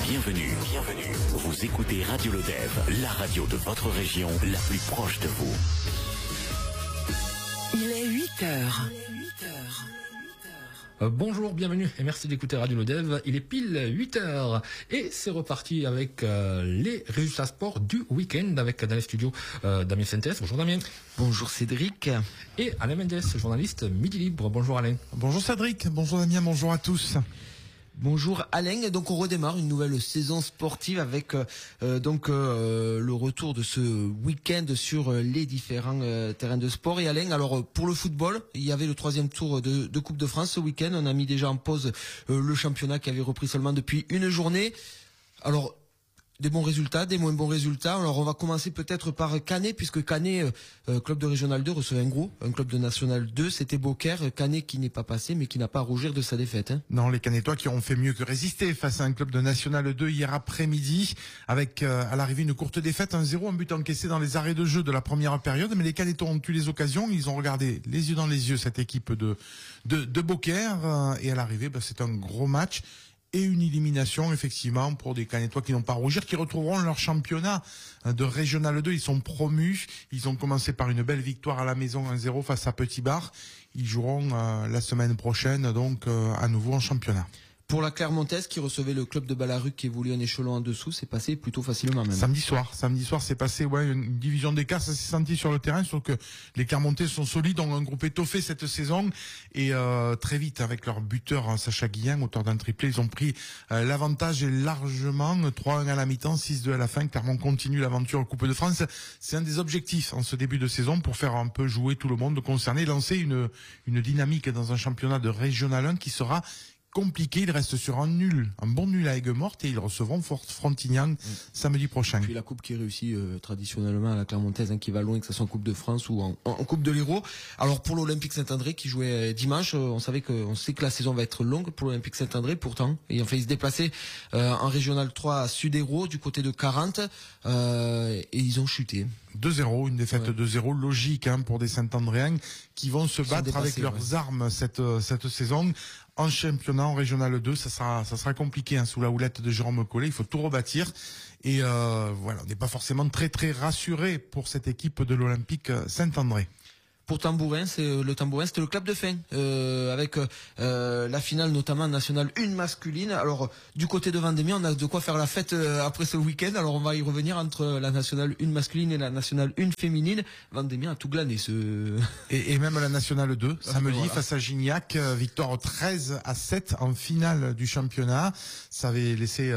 Bienvenue. Vous écoutez Radio Lodève, la radio de votre région, la plus proche de vous. Il est 8h. Bonjour, bienvenue et merci d'écouter Radio Lodève. Il est pile 8h et c'est reparti avec les résultats sport du week-end avec dans les studios Damien Sentes. Bonjour Damien. Bonjour Cédric. Et Alain Mendes, journaliste Midi Libre. Bonjour Alain. Bonjour Cédric, bonjour Damien, bonjour à tous. Bonjour Alain, donc on redémarre une nouvelle saison sportive avec le retour de ce week-end sur les différents terrains de sport. Et Alain, alors pour le football, il y avait le 3e tour de Coupe de France ce week-end. On a mis déjà en pause le championnat qui avait repris seulement depuis une journée. Alors des bons résultats, des moins bons résultats. Alors on va commencer peut-être par Canet, puisque Canet, club de Régional 2, recevait un club de National 2, c'était Beaucaire. Canet qui n'est pas passé, mais qui n'a pas à rougir de sa défaite. Hein. Non, les Canetois qui ont fait mieux que résister face à un club de National 2 hier après-midi, avec à l'arrivée une courte défaite, 1-0, un but encaissé dans les arrêts de jeu de la première période. Mais les Canetois ont eu les occasions, ils ont regardé les yeux dans les yeux cette équipe de Beaucaire, et à l'arrivée, c'est un gros match. Et une élimination, effectivement, pour des Canetois qui n'ont pas à rougir, qui retrouveront leur championnat de Régional 2. Ils sont promus. Ils ont commencé par une belle victoire à la maison 1-0 face à Petit Bar. Ils joueront la semaine prochaine, donc, à nouveau en championnat. Pour la Clermontaise qui recevait le club de Ballaruc qui évolue un échelon en dessous, c'est passé plutôt facilement même. Samedi soir, c'est passé, une division d'écart, ça s'est senti sur le terrain, sauf que les Clermontais sont solides, ont un groupe étoffé cette saison, et très vite, avec leur buteur Sacha Guillen, auteur d'un triplé, ils ont pris l'avantage et largement, 3-1 à la mi-temps, 6-2 à la fin. Clermont continue l'aventure en Coupe de France. C'est un des objectifs en ce début de saison, pour faire un peu jouer tout le monde concerné, lancer une dynamique dans un championnat de Régional 1 qui sera compliqué. Il reste sur un bon nul à Aigues-Mortes, et ils recevront Frontignan samedi prochain. Puis la coupe qui réussit traditionnellement à la Clermontaise, qui va loin, que ce soit en Coupe de France ou en Coupe de l'Hérault. Alors pour l'Olympique Saint-André qui jouait dimanche, on sait que la saison va être longue pour l'Olympique Saint-André, pourtant ils ont failli se déplacer en Régional 3 à Sud-Hérault du côté de 40 et ils ont chuté. 2-0, une défaite 2-0 logique pour des Saint-Andréens qui vont se battre avec leurs armes cette saison. En championnat, en Régional 2, ça sera compliqué sous la houlette de Jérôme Collet. Il faut tout rebâtir. Et on n'est pas forcément très très rassuré pour cette équipe de l'Olympique Saint-André. Pour Tambourin, c'était le club de fin, avec la finale notamment nationale 1 masculine. Alors du côté de Vendémiain, on a de quoi faire la fête après ce week-end. Alors on va y revenir entre la nationale 1 masculine et la nationale 1 féminine. Vendémiain a tout glané et même la nationale 2 samedi face à Gignac, victoire 13-7 en finale du championnat. Ça avait laissé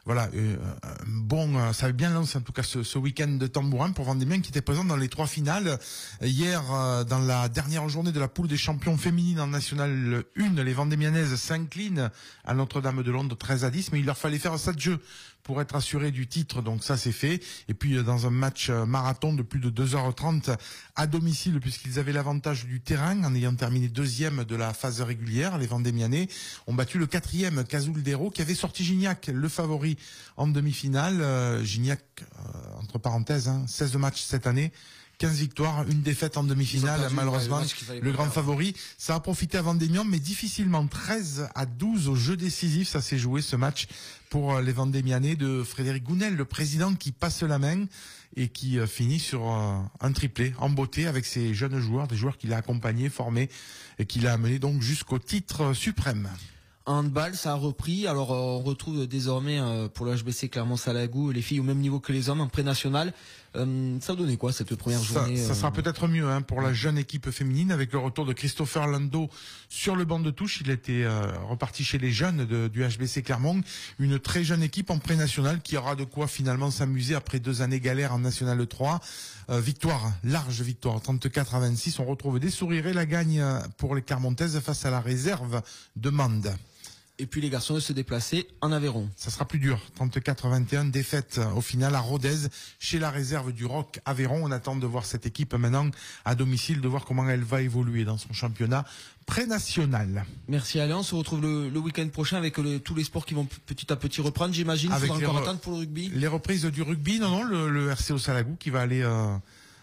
ça avait bien lancé en tout cas ce week-end de Tambourin pour Vendémiain, qui était présent dans les 3 finales hier. Dans la dernière journée de la poule des champions féminines en National 1, les Vendémianaises s'inclinent à Notre-Dame-de-Londres 13-10, mais il leur fallait faire 7 jeux pour être assurés du titre, donc ça c'est fait. Et puis dans un match marathon de plus de 2h30 à domicile, puisqu'ils avaient l'avantage du terrain en ayant terminé 2e de la phase régulière, les Vendémianais ont battu le 4e Cazouldéro qui avait sorti Gignac, le favori en demi-finale. Gignac, entre parenthèses, 16 matchs cette année, 15 victoires, une défaite en demi-finale, malheureusement, le grand favori. Ça a profité à Vendémian, mais difficilement 13-12 au jeu décisif. Ça s'est joué ce match pour les Vendémianais de Frédéric Gounel, le président, qui passe la main et qui finit sur un triplé en beauté avec ses jeunes joueurs, des joueurs qu'il a accompagnés, formés et qu'il a amenés donc jusqu'au titre suprême. Handball, ça a repris. Alors on retrouve désormais pour le HBC Clermont-Salagou les filles au même niveau que les hommes en pré-national. Ça a donné quoi cette première journée? Ça sera peut-être mieux pour la jeune équipe féminine, avec le retour de Christopher Lando sur le banc de touche. Il était reparti chez les jeunes du HBC Clermont, une très jeune équipe en pré-national qui aura de quoi finalement s'amuser après 2 années galères en National 3. Large victoire 34-26. On retrouve des sourires et la gagne pour les Clermontaises face à la réserve de Mende. Et puis les garçons se déplacer en Aveyron. Ça sera plus dur. 34-21, défaite au final à Rodez, chez la réserve du Roc Aveyron. On attend de voir cette équipe maintenant à domicile, de voir comment elle va évoluer dans son championnat pré-national. Merci Alain, on se retrouve le week-end prochain avec tous les sports qui vont petit à petit reprendre, j'imagine. Il faudra encore attendre pour le rugby. Les reprises du rugby, non, le RCO Salagou qui va aller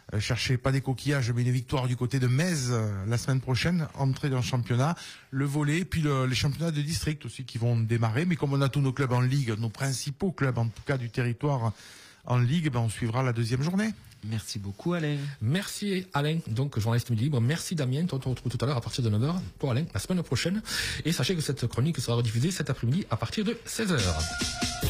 cherchez pas des coquillages, mais une victoire du côté de Metz la semaine prochaine, entrée dans le championnat, le volley, puis les championnats de district aussi qui vont démarrer. Mais comme on a tous nos clubs en ligue, nos principaux clubs en tout cas du territoire en ligue, on suivra la deuxième journée. Merci beaucoup Alain. Merci Alain, donc journaliste Midi Libre. Merci Damien, on te retrouve tout à l'heure à partir de 9h pour Alain la semaine prochaine. Et sachez que cette chronique sera rediffusée cet après-midi à partir de 16h.